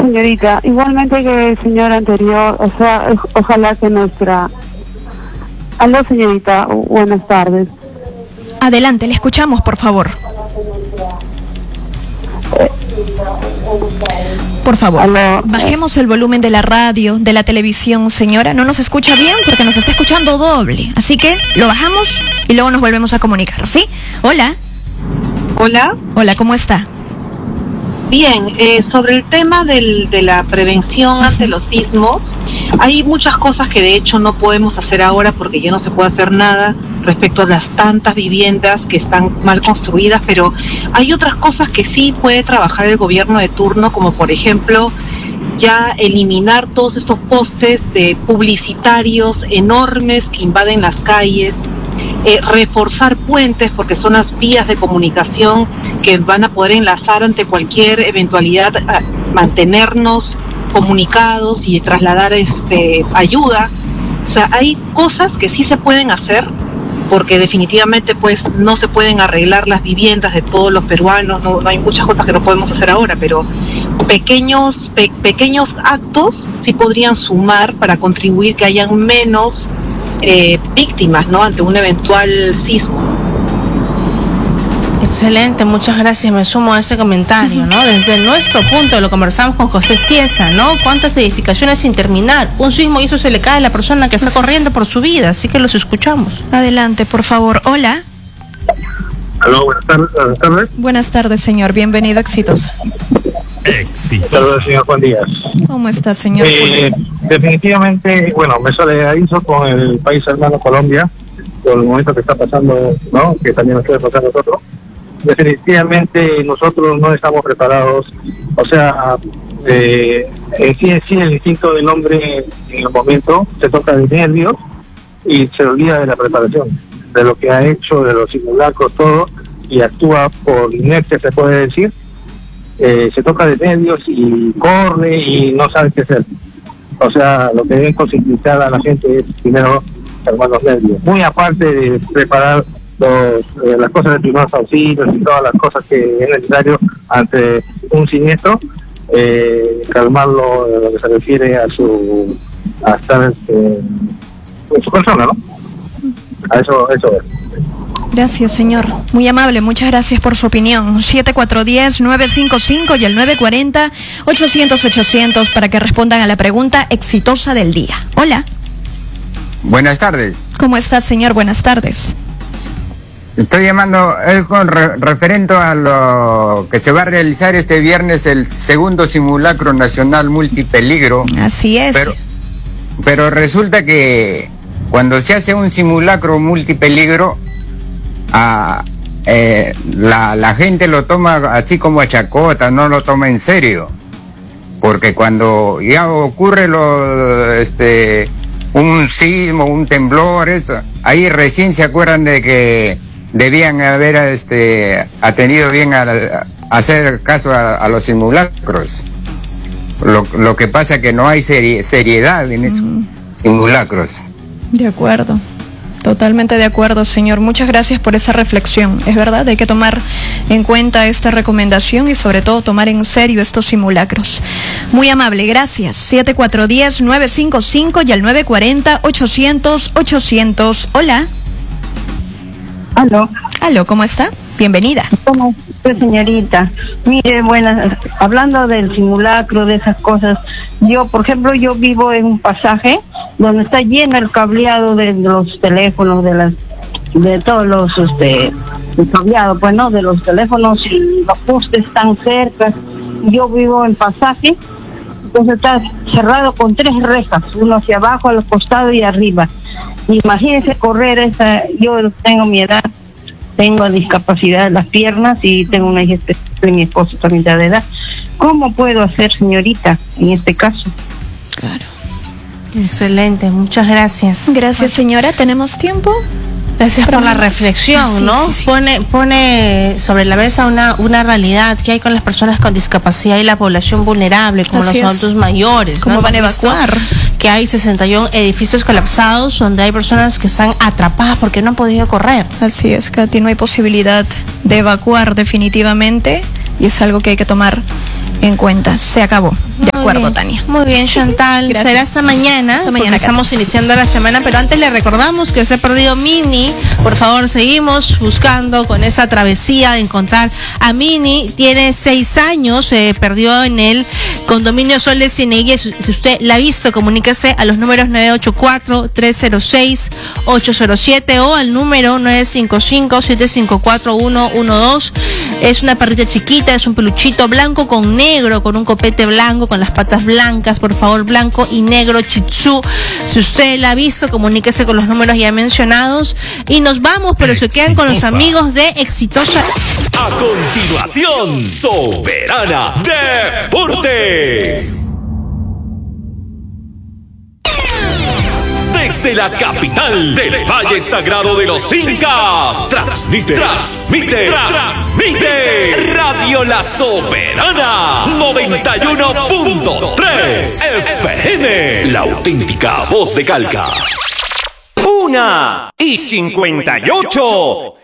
Señorita, igualmente que el señor anterior, o sea, ojalá que nuestra... Aló, señorita, buenas tardes. Adelante, le escuchamos, por favor. Por favor, bajemos el volumen de la radio, de la televisión, señora. No nos escucha bien porque nos está escuchando doble. Así que lo bajamos y luego nos volvemos a comunicar, ¿sí? Hola. Hola. Hola, ¿cómo está? Bien, sobre el tema de la prevención ante los sismos, hay muchas cosas que de hecho no podemos hacer ahora porque ya no se puede hacer nada respecto a las tantas viviendas que están mal construidas, pero hay otras cosas que sí puede trabajar el gobierno de turno, como por ejemplo ya eliminar todos estos postes de publicitarios enormes que invaden las calles, reforzar puentes porque son las vías de comunicación que van a poder enlazar ante cualquier eventualidad, mantenernos comunicados y trasladar ayuda. O sea, hay cosas que sí se pueden hacer porque definitivamente pues no se pueden arreglar las viviendas de todos los peruanos, no hay muchas cosas que no podemos hacer ahora, pero pequeños actos sí podrían sumar para contribuir que hayan menos víctimas, ¿no?, ante un eventual sismo. Excelente, muchas gracias, me sumo a ese comentario, ¿no? Desde nuestro punto, lo conversamos con José Ciesa, ¿no? ¿Cuántas edificaciones sin terminar? Un sismo y eso se le cae a la persona que está corriendo por su vida, así que los escuchamos. Adelante, por favor. Hola. Aló, buenas tardes. Buenas tardes, señor. Bienvenido a Exitosa. Saludos, señor Juan Díaz. ¿Cómo está, señor? Definitivamente, bueno, me solidarizo con el país hermano Colombia, por el momento que está pasando, ¿no?, que también nos puede pasar a nosotros. Definitivamente nosotros no estamos preparados, o sea, sí el instinto del hombre en el momento se toca de nervios y se olvida de la preparación, de lo que ha hecho, de los simulacros, todo, y actúa por inercia, se puede decir. Se toca de nervios y corre y no sabe qué hacer. O sea, lo que deben concientizar a la gente es primero calmar los nervios. Muy aparte de preparar las cosas de primeros auxilios y todas las cosas que es necesario ante un siniestro, calmarlo en lo que se refiere a estar en su persona, ¿no? A eso es. Gracias, señor. Muy amable, muchas gracias por su opinión. 7410-955 y el 940-800-800 para que respondan a la pregunta exitosa del día. Hola. Buenas tardes. ¿Cómo está, señor? Buenas tardes. Estoy llamando con referente a lo que se va a realizar este viernes, el segundo simulacro nacional multipeligro. Así es. Pero resulta que cuando se hace un simulacro multipeligro, la gente lo toma así como a chacota, no lo toma en serio, porque cuando ya ocurre un sismo, un temblor, ahí recién se acuerdan de que debían haber atendido bien a hacer caso a los simulacros. Lo que pasa es que no hay seriedad en estos simulacros. De acuerdo. Totalmente de acuerdo, señor. Muchas gracias por esa reflexión. Es verdad, hay que tomar en cuenta esta recomendación y sobre todo tomar en serio estos simulacros. Muy amable, gracias. 7410-955 y al 940-800-800. Hola. Aló. Aló, ¿cómo está? Bienvenida. ¿Cómo está, señorita? Mire, buenas, hablando del simulacro, de esas cosas, yo, por ejemplo, yo vivo en un pasaje donde está lleno el cableado de los teléfonos, de todos los, el cableado, pues, ¿no?, de los teléfonos, y los postes están cerca. Yo vivo en pasaje, entonces está cerrado con 3 rejas, uno hacia abajo, al costado y arriba. Imagínense correr yo tengo mi edad, tengo discapacidad en las piernas y tengo una hija especial, mi esposo también de edad. ¿Cómo puedo hacer, señorita, en este caso? Claro. Excelente, muchas gracias. Gracias, señora. ¿Tenemos tiempo? Gracias por la reflexión, ¿no? Sí. Pone sobre la mesa una realidad que hay con las personas con discapacidad y la población vulnerable, como los adultos mayores. ¿Cómo van a evacuar? Que hay 61 edificios colapsados donde hay personas que están atrapadas porque no han podido correr. Así es, Katy, no hay posibilidad de evacuar definitivamente. y es algo que hay que tomar en cuenta. Se acabó. De acuerdo, Tania. Muy bien, Chantal. Gracias. Será hasta mañana. Hasta mañana. Estamos iniciando la semana, pero antes le recordamos que se ha perdido Mini. Por favor, seguimos buscando con esa travesía de encontrar a Mini. Tiene 6 años, perdió en el condominio Sol de Cieneguilla. Si usted la ha visto, comuníquese a los números 984-306-807 o al número 955-754-112. Es una perrita chiquita, es un peluchito blanco con negro, con un copete blanco, con las patas blancas, por favor, blanco y negro, Shih Tzu. Si usted la ha visto, comuníquese con los números ya mencionados. Y nos vamos, pero se quedan con los amigos de Exitosa. A continuación, Soberana Deportes. Desde la capital del Valle Sagrado de los Incas, transmite Radio La Soberana 91.3 FM, la auténtica voz de Calca. 1:58.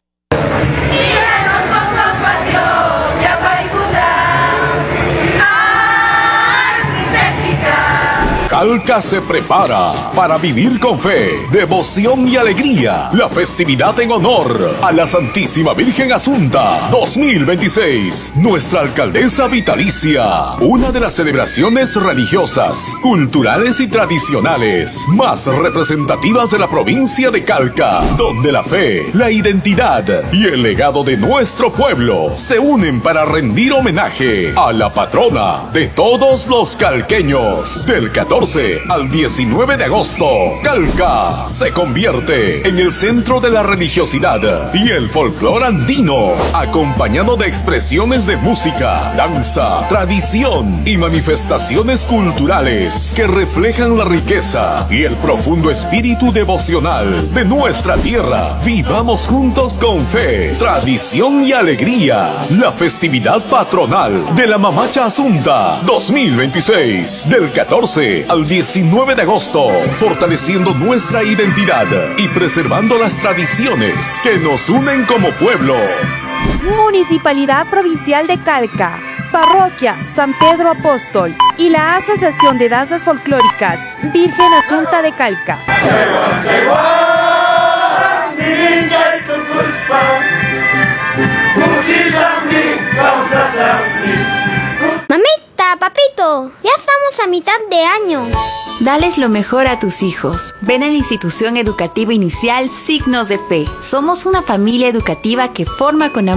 Calca se prepara para vivir con fe, devoción y alegría la festividad en honor a la Santísima Virgen Asunta 2026, nuestra alcaldesa vitalicia, una de las celebraciones religiosas, culturales y tradicionales más representativas de la provincia de Calca, donde la fe, la identidad y el legado de nuestro pueblo se unen para rendir homenaje a la patrona de todos los calqueños. Del 14 al 19 de agosto, Calca se convierte en el centro de la religiosidad y el folclore andino, acompañado de expresiones de música, danza, tradición y manifestaciones culturales que reflejan la riqueza y el profundo espíritu devocional de nuestra tierra. Vivamos juntos con fe, tradición y alegría la festividad patronal de la Mamacha Asunta 2026, del 14 al 19 de agosto, fortaleciendo nuestra identidad y preservando las tradiciones que nos unen como pueblo. Municipalidad Provincial de Calca, Parroquia San Pedro Apóstol y la Asociación de Danzas Folclóricas Virgen Asunta de Calca. Mamita, papito, ya estamos a mitad de año. Dales lo mejor a tus hijos. Ven a la institución educativa inicial Signos de Fe. Somos una familia educativa que forma con amor